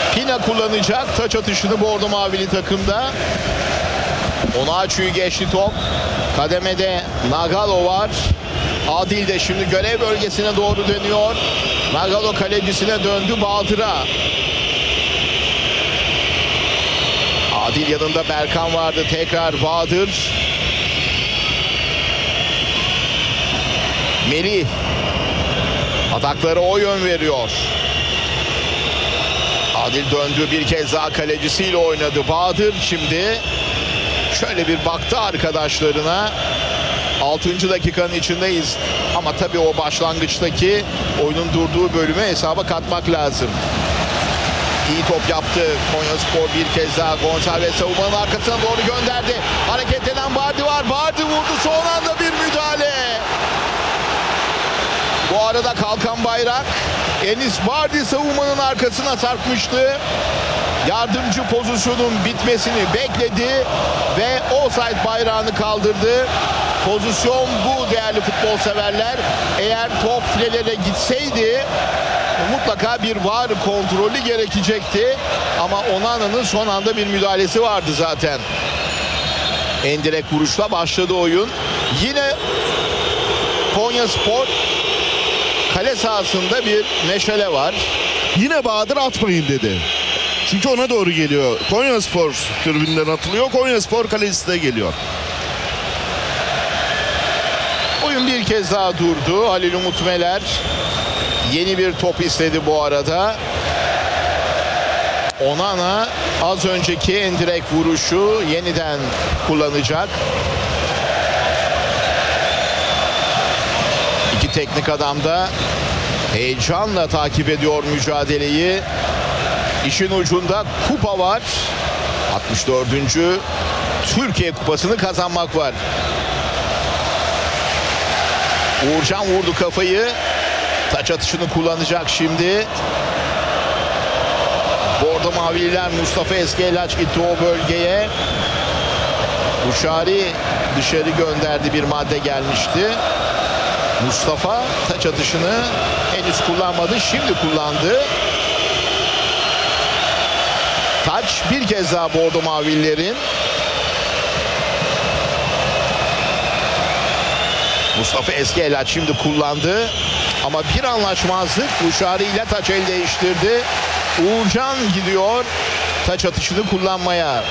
Pina kullanacak taç atışını Bordo Mavili takımda. Onaçu'yu geçti top. Kademede Nagalo var. Adil de şimdi görev bölgesine doğru dönüyor. Nagalo kalecisine döndü, Bahadır'a. Adil yanında Berkan vardı. Tekrar Bahadır. Melih. Atakları o yön veriyor. Adil döndü, bir kez daha kalecisiyle oynadı. Bahadır şimdi şöyle bir baktı arkadaşlarına. 6. dakikanın içindeyiz. Ama tabii o başlangıçtaki oyunun durduğu bölümü hesaba katmak lazım. İyi top yaptı Konyaspor bir kez daha. Gonçalves savunmanın arkasına doğru gönderdi. Hareketlenen Bardi var. Bardi vurdu. Son anda bir müdahale. Bu arada kalkan bayrak. Enis Bardi savunmanın arkasına sarkmıştı. Yardımcı pozisyonun bitmesini bekledi ve offside bayrağını kaldırdı. Pozisyon bu değerli futbol severler. Eğer top filelere gitseydi mutlaka bir VAR kontrolü gerekecekti. Ama Onana'nın son anda bir müdahalesi vardı zaten. Endirekt vuruşla başladı oyun. Yine Konyaspor kale sahasında bir meşale var. Yine Bahadır atmayın dedi. Çünkü ona doğru geliyor. Konyaspor tribünden atılıyor. Konyaspor kalecisi de geliyor. Oyun bir kez daha durdu. Halil Umut Meler yeni bir top istedi bu arada. Onana az önceki endirekt vuruşu yeniden kullanacak. İki teknik adam da heyecanla takip ediyor mücadeleyi. İşin ucunda kupa var. 64. Türkiye Kupası'nı kazanmak var. Uğurcan vurdu kafayı. Taç atışını kullanacak şimdi. Bordo Mavililer Mustafa Eskelaç gitti o bölgeye. Uşari dışarı gönderdi, bir madde gelmişti. Mustafa taç atışını henüz kullanmadı. Şimdi kullandı. Taç bir kez daha Bordo Mavililerin. Mustafa Eskelaç şimdi kullandı. Ama bir anlaşmazlık. Uşari ile taç el değiştirdi. Uğurcan gidiyor taç atışını kullanmaya.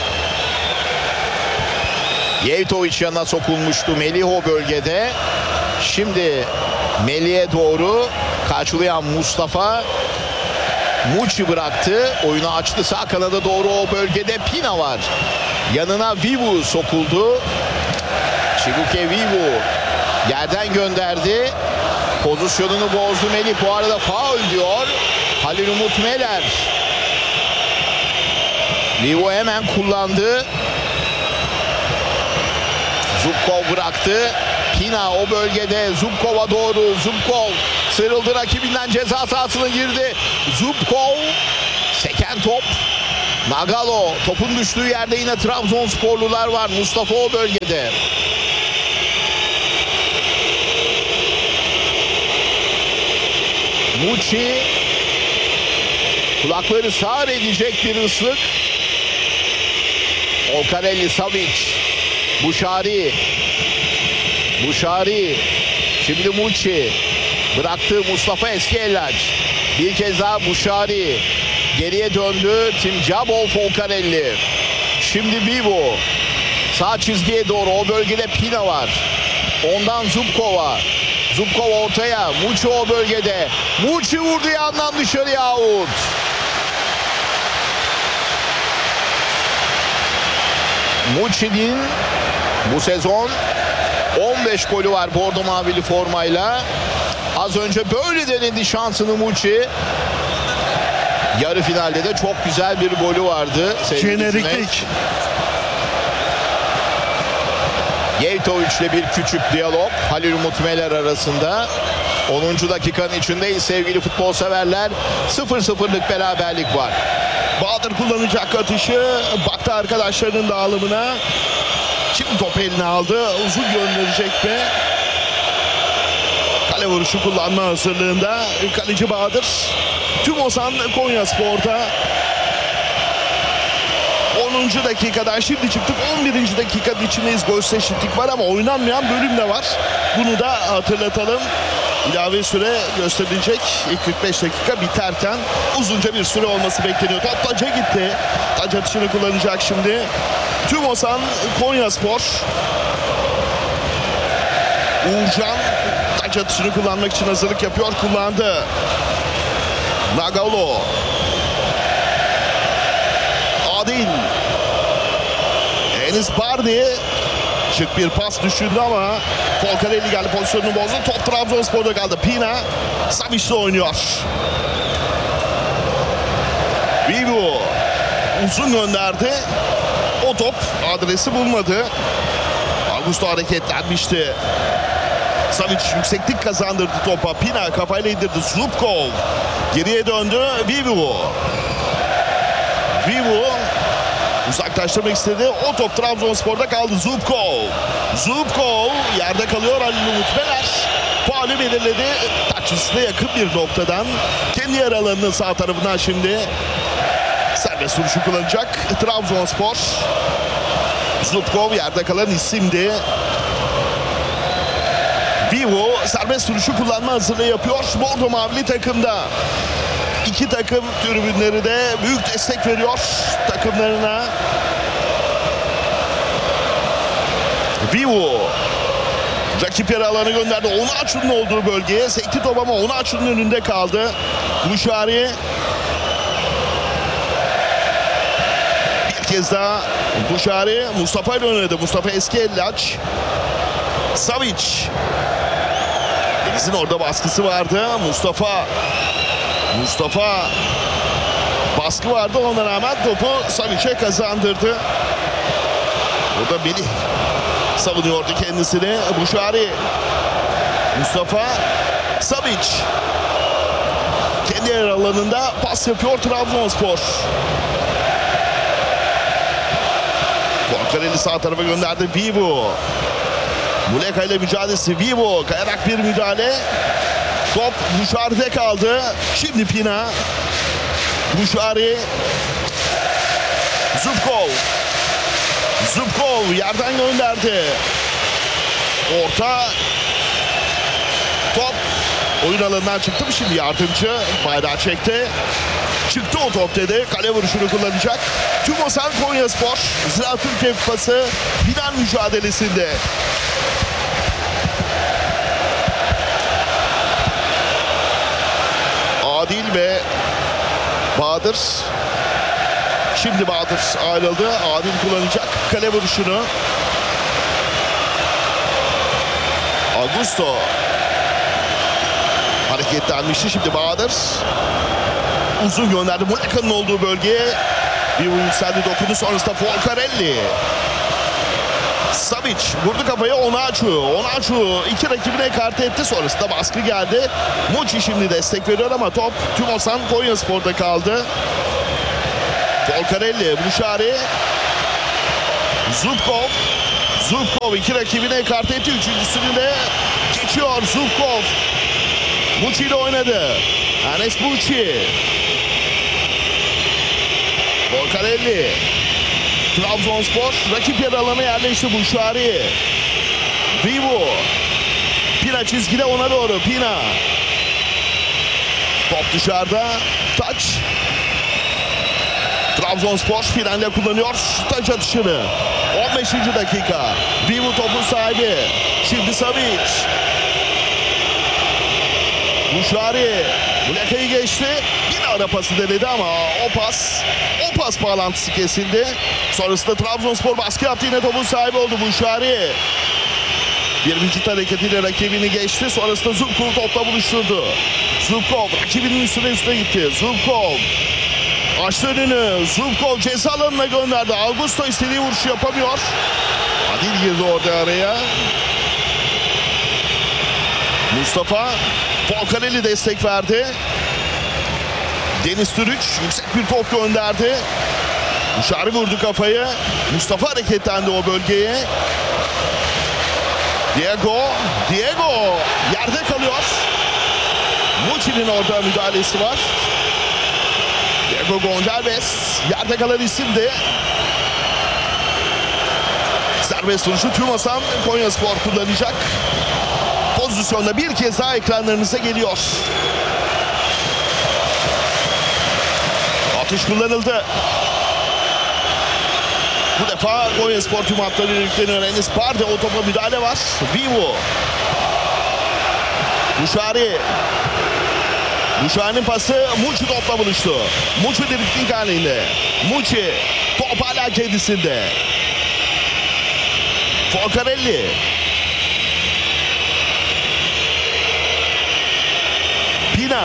Yevtoviç yanına sokulmuştu Melih o bölgede. Şimdi Melih'e doğru karşılayan Mustafa. Muçi bıraktı. Oyunu açtı sağ kanada doğru, o bölgede Pina var. Yanına Vivu sokuldu. Chibuke Vivu yerden gönderdi. Pozisyonunu bozdu Melih. Bu arada faul diyor Halil Umut Meler. Vivu hemen kullandı. Zubkov bıraktı. Pina o bölgede Zubkov'a doğru. Zubkov sıyrıldı rakibinden, ceza sahasına girdi. Zubkov seken top. Nagalo topun düştüğü yerde yine Trabzonsporlular var. Mustafa o bölgede. Muçi kulakları sağır edecek bir ıslık. Olkarelli, Savic, Buşari. Şimdi Muçi bıraktı Mustafa Eskelaç. Bir kez daha Buşari. Geriye döndü Timcabol Folkarelli. Şimdi Vivo. Sağ çizgiye doğru, o bölgede Pina var. Ondan Zubkov'a. Zubkov ortaya. Muçi o bölgede. Muçi vurdu yandan dışarıya, out. Muçi'nin bu sezon 15 golü var Bordo Mavili formayla. Az önce böyle denedi şansını Muçi. Yarı finalde de çok güzel bir golü vardı. Jeneriklik. Yevtoviç'le bir küçük diyalog Halil Umut Meler arasında. 10. dakikanın içindeyiz sevgili futbol severler. 0-0'lık beraberlik var. Bahadır kullanacak atışı. Baktı arkadaşlarının dağılımına. Şimdi top eline aldı. Uzun gönderecek mi? Kale vuruşu kullanma hazırlığında. Kaleci Bahadır. Tüm Ozan Konyaspor'da. 10. dakikadan şimdi çıktık. 11. dakikanın içindeyiz. Gol eşitlik var ama oynanmayan bölüm de var. Bunu da hatırlatalım. İlave süre gösterilecek. İlk 45 dakika biterken uzunca bir süre olması bekleniyor. Top taca gitti. Taç atışını kullanacak şimdi. Tümosan Konyaspor. Uğurcan taç atışını kullanmak için hazırlık yapıyor. Kullandı. Nagalo. Adil. Enis Bardi. Şık bir pas düşündü ama Polkarelli geldi, pozisyonunu bozdu. Top Trabzonspor'da kaldı. Pina Savic'le oynuyor. Vivu uzun gönderdi. O top adresi bulmadı. Augusto hareketlenmişti. Savic yükseklik kazandırdı topa. Pina kafayla indirdi. Zubkov geriye döndü. Vivu uzaklaştırmak istedi. O top Trabzonspor'da kaldı. Zubkov yerde kalıyor. Halil Umut Meler faulü belirledi. Taç üstüne yakın bir noktadan. Kendi yer alanının sağ tarafından şimdi serbest vuruşu kullanacak Trabzonspor. Zubkov yerde kalan isimdi. Vivu serbest vuruşu kullanma hazırlığı yapıyor. Bordo Mavili takımda. İki takım tribünleri de büyük destek veriyor takımlarına. Vivu rakip yarı alanı gönderdi. Onaçu'nun olduğu bölgeye sekti top ama Onaçu'nun önünde kaldı. Buşari bir kez daha Buşari Mustafa ile oynadı. Mustafa eski ellaç. Savic. Deniz'in orada baskısı vardı. Mustafa baskı vardı, ona rağmen topu Savic'e kazandırdı. Orada Melih savunuyordu kendisini. Buşari, Mustafa, Savic kendi yer alanında pas yapıyor Trabzonspor. Polkarelli sağ tarafa gönderdi. Vivu Muleka ile mücadelesi. Vivu kayarak bir müdahale. Top Buşari'de kaldı. Şimdi Pina. Buşari. Zubkov yerden gönderdi. Orta. Top oyun alanından çıktı mı şimdi yardımcı bayrağı çekti. Çıktı o top dedi. Kale vuruşunu kullanacak. Tümosan Konyaspor Ziraat Türkiye Kupası final mücadelesinde. Adil ve Bahadır. Şimdi Bahadır ayrıldı. Adil kullanacak kale vuruşunu. Augusto hareketlenmişti. Şimdi Bahadır uzun gönderdi. Muleka'nın olduğu bölgeye bir yükseldi, dokundu. Sonrasında Polkarelli. Savic vurdu kafaya. Onaçu iki rakibine ekarte etti. Sonrasında baskı geldi. Muçi şimdi destek veriyor ama top Tümosan Konyaspor'da kaldı. Polkarelli, Buşari, Zubkov iki rakibine ekarte etti. Üçüncüsünü de geçiyor Zubkov. Muçi ile oynadı. Enes Muçi. Polkarelli. Trabzonspor rakip yer alanına yerleşti. Buşari. Vivu. Pina çizgide ona doğru. Pina. Top dışarıda. Taç. Trabzonspor Pina'yla kullanıyor taç atışını. 15. dakika. Vivu topun sahibi. Şimdi Savic. Buşari. Muleka'yı geçti. Yine ara pası denedi ama o pas bağlantısı kesildi. Sonrasında Trabzonspor baskı yaptı. Yine topun sahibi oldu Buşari. Bir vücut hareketiyle rakibini geçti. Sonrasında Zubkov topla buluşturdu. Zubkov rakibinin üstüne gitti. Zubkov açtı önünü. Zubkov ceza alanına gönderdi. Augusto istediği vuruşu yapamıyor. Adil girdi orada araya. Mustafa Polkarelli destek verdi. Deniz Türüç yüksek bir top gönderdi. Buşari vurdu kafayı. Mustafa hareketlendi o bölgeye. Diego yerde kalıyor. Muçi'nin orada müdahalesi var. Diego Gonçalves yerde kalan isimdi. Serbest vuruşu Tümasan Konyaspor kullanacak. Pozisyonda bir kez daha ekranlarınıza geliyor. Atış kullanıldı. Bu defa Konyaspor tüm hatları yükleniyor. Enis Bardi, o topa müdahale var. Vivo. Buşari. Buşari'nin pası Muçi topla buluştu. Muçi drifting halinde. Muçi top hala kendisinde. Forcarelli. Pina.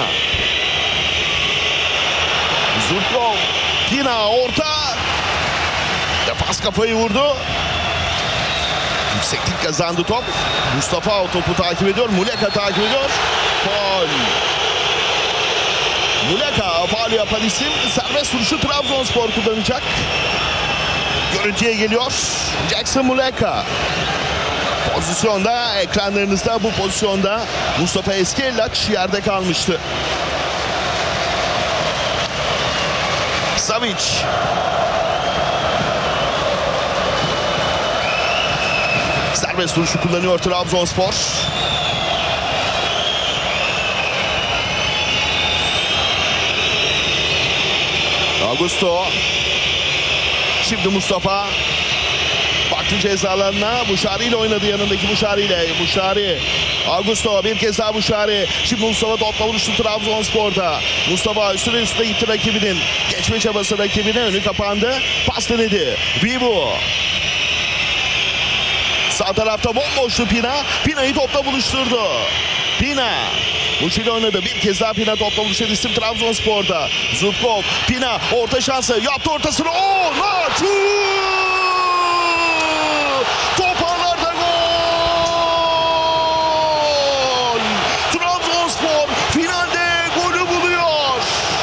Zurkov. Pina orta. Defans kafayı vurdu. Yükseklik kazandı top. Mustafa o topu takip ediyor. Muleka takip ediyor. Faul. Muleka faul yapan isim. Serbest vuruşu Trabzonspor kullanacak. Görüntüye geliyor. Jackson Muleka. Pozisyonda ekranlarınızda, bu pozisyonda Mustafa Eskellaç yerde kalmıştı. Savic. Serbest vuruşu kullanıyor Trabzonspor. Augusto. Şimdi Mustafa. Baktı ceza alanına. Buşari ile oynadı, yanındaki Buşari ile. Buşari. Augusto bir kez daha Buşari. Şimdi Mustafa topla vuruştu Trabzonspor'da. Mustafa üstüne gitti rakibinin. Geçme çabası rakibine, önü kapandı. Pas denedi. Vivo. Sağ tarafta bomboştu Pina. Pina'yı topla buluşturdu. Pina. Muçi oynadı. Bir kez daha Pina topla buluşan isim Trabzonspor'da. Zubkov. Pina orta şansı. Yaptı ortasını. Onaçu! Top ağlarda gol! Trabzonspor finalde golü buluyor.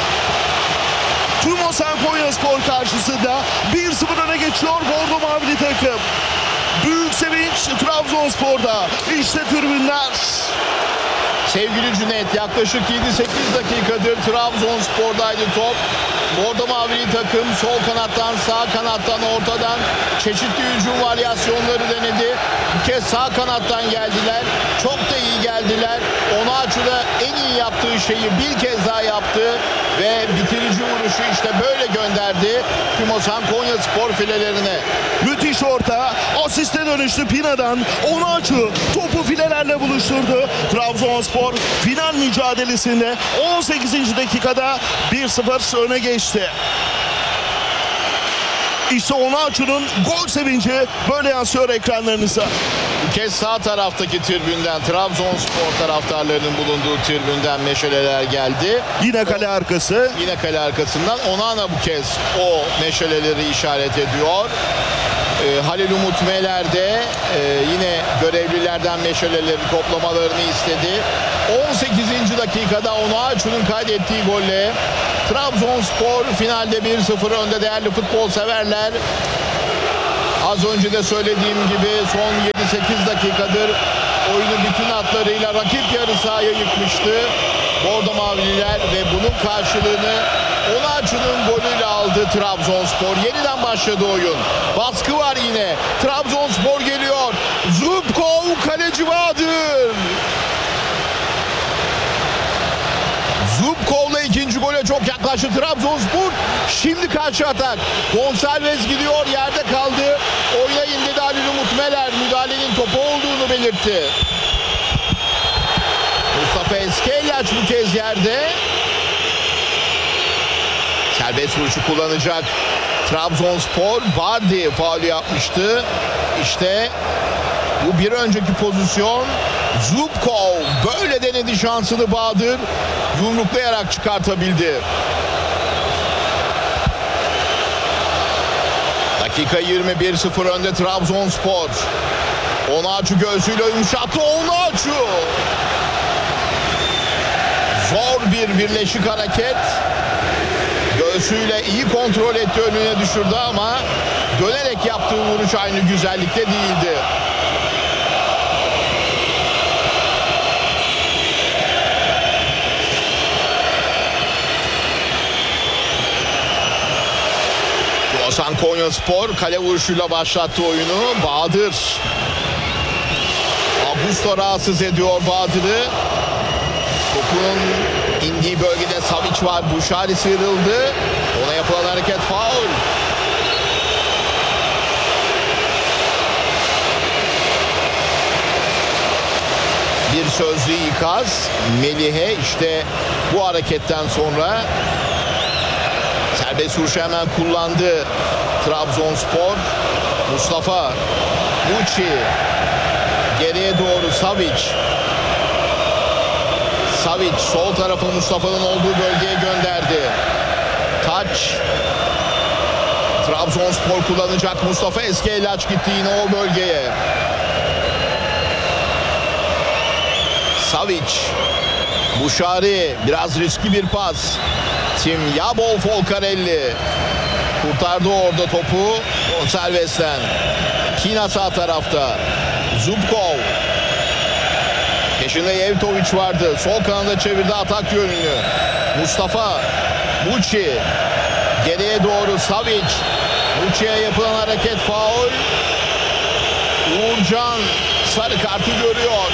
Tümosan Konyaspor karşısında 1-0 öne geçiyor Bordo Mavili takım. Büyük sevinç Trabzonspor'da. İşte tribünler. Sevgili Cüneyt, yaklaşık 7-8 dakikadır Trabzonspor'daydı top. Bordo Mavili takım sol kanattan, sağ kanattan, ortadan çeşitli hücum varyasyonları denedi. Bir kez sağ kanattan geldiler. Çok da iyi geldiler. Onaçu da en iyi yaptığı şeyi bir kez daha yaptı ve bitirici vuruşu işte böyle gönderdi Tümosan Konyaspor filelerine. Müthiş orta. Asiste dönüştü Pina'dan. Onaçu topu filelerle buluşturdu. Trabzonspor final mücadelesinde 18. dakikada 1-0 öne geçti. İşte Onaçu'nun gol sevinci böyle yansıyor ekranlarınıza. Bu kez sağ taraftaki tribünden, Trabzonspor taraftarlarının bulunduğu tribünden meşaleler geldi. Yine kale arkası. Yine kale arkasından Onana bu kez o meşaleleri işaret ediyor. Halil Umut Meler de yine görevlilerden meşaleleri toplamalarını istedi. 18. dakikada Onaçu'nun kaydettiği golle Trabzonspor finalde 1-0 önde değerli futbol severler. Az önce de söylediğim gibi son 7-8 dakikadır oyunu bütün hatlarıyla rakip yarı sahaya yıkmıştı Bordo Mavililer ve bunun karşılığını Onaçu'nun golüyle aldı Trabzonspor. Yeniden başladı oyun. Baskı var yine. Trabzonspor geliyor. Zubkov, kaleci Bahadır. Zubkov'la ikinci gole çok yaklaştı Trabzonspor. Şimdi karşı atak. Gonçalves gidiyor, yerde kaldı. Oyuna indirdi Halil Umut Meler. Müdahalenin topu olduğunu belirtti. Mustafa Eskellaç bu kez yerde. Serbest vuruşu kullanacak Trabzonspor. Bardi faul yapmıştı. İşte bu bir önceki pozisyon. Zubkov böyle denedi şansını, Bahadır yumruklayarak çıkartabildi. Dakika 21-0 önde Trabzonspor. Onaçu göğsüyle yumuşattı. Onaçu. Zor bir birleşik hareket. Göğsüyle iyi kontrol etti, önüne düşürdü ama dönerek yaptığı vuruş aynı güzellikte değildi. Tümosan Konyaspor kale vuruşuyla başlattı oyunu. Bahadır. Augusto rahatsız ediyor Bahadır'ı. Topun indiği bölgede Savic var. Buşari sıyrıldı. Ona yapılan hareket faul. Bir sözlü ikaz Melih'e, işte bu hareketten sonra serbest vuruşu hemen kullandı Trabzonspor. Mustafa Muçi geriye doğru Savic. Savic sol tarafa Mustafa'nın olduğu bölgeye gönderdi. Taç. Trabzonspor kullanacak. Mustafa eski ilaç gitti yine o bölgeye. Savic. Buşari. Biraz riskli bir pas. Tim Yabol Folcarelli. Kurtardı orada topu. Gonçalves'ten. Pina sağ tarafta. Zubkov. Peşinde Yevtovic vardı. Sol kanada çevirdi atak yönünü. Mustafa. Muçi. Geriye doğru Savic. Muçi'ye yapılan hareket faul. Uğurcan sarı kartı görüyor.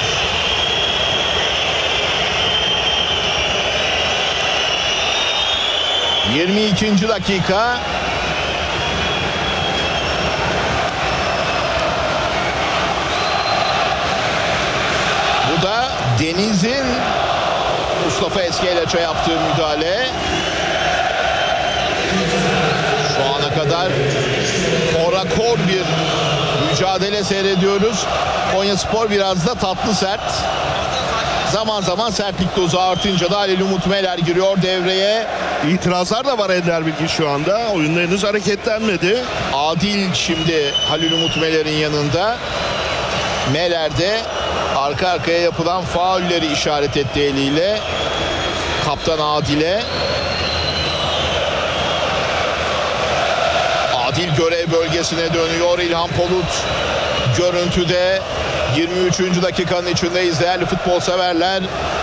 ...22. dakika... Bu da Deniz'in Mustafa Eskiyelaç'a yaptığı müdahale. Şu ana kadar korakor bir mücadele seyrediyoruz. Konyaspor biraz da tatlı sert. Zaman zaman sertlik dozu artınca da Halil Umut Meler giriyor devreye. İtirazlar da var Ender Bilgi şu anda. Oyunda henüz hareketlenmedi. Adil şimdi Halil Umut Meler'in yanında. Meler de arka arkaya yapılan faulleri işaret etti eliyle. Kaptan Adil'e. Adil görev bölgesine dönüyor. İlhan Polut görüntüde. 23. dakikanın içindeyiz değerli futbol severler.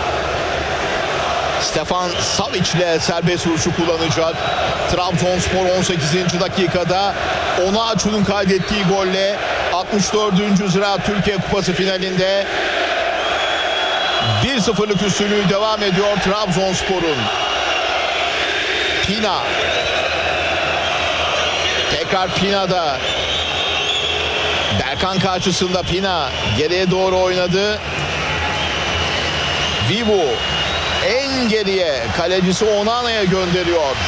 Stefan Savic ile serbest vuruşu kullanacak. Trabzonspor 18. dakikada Onaçu'nun kaydettiği golle 64. Ziraat Türkiye Kupası finalinde 1-0'lık üstünlüğü devam ediyor Trabzonspor'un. Pina. Tekrar Pina'da. Berkan karşısında Pina geriye doğru oynadı. Vivu en geriye kalecisi Onana'ya gönderiyor.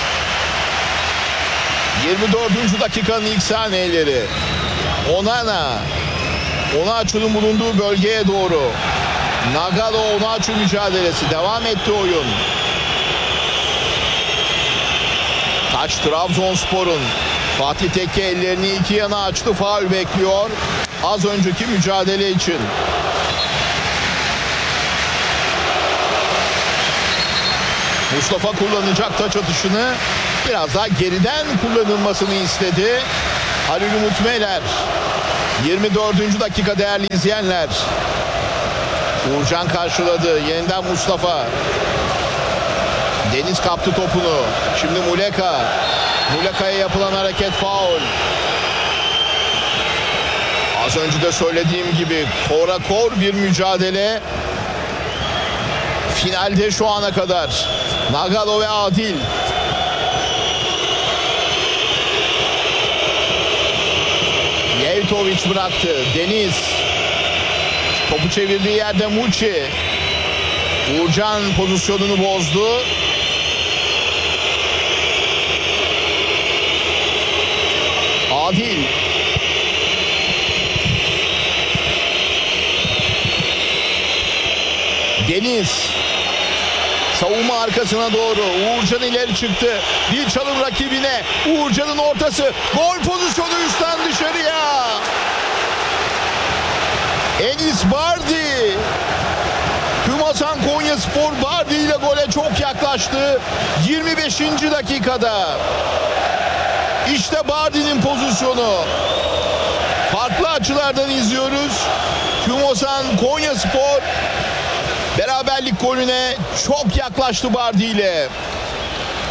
24. dakikanın ilk saniyeleri. Onana. Onaçu'nun bulunduğu bölgeye doğru. Nagalo Onaçu mücadelesi. Devam etti oyun. Taç Trabzonspor'un. Fatih Tekke ellerini iki yana açtı. Faul bekliyor. Az önceki mücadele için. Mustafa kullanacak taç atışını. Biraz daha geriden kullanılmasını istedi. Halil Umut Meler. 24. dakika değerli izleyenler. Uğurcan karşıladı. Yeniden Mustafa. Deniz kaptı topunu. Şimdi Muleka. Muleka'ya yapılan hareket faul. Az önce de söylediğim gibi korakor bir mücadele. Finalde şu ana kadar. Nagalo ve Adil. Yevtovic bıraktı. Deniz. Topu çevirdiği yerde Muçi. Uğurcan pozisyonunu bozdu. Adil. Deniz. Savunma arkasına doğru. Uğurcan ileri çıktı. Bir çalım rakibine. Uğurcan'ın ortası. Gol pozisyonu üstten dışarıya. Enis Bardi. Tümosan Konyaspor Bardi ile gole çok yaklaştı. 25. dakikada. İşte Bardi'nin pozisyonu. Farklı açılardan izliyoruz. Tümosan Konyaspor beraberlik golüne çok yaklaştı Bardi ile.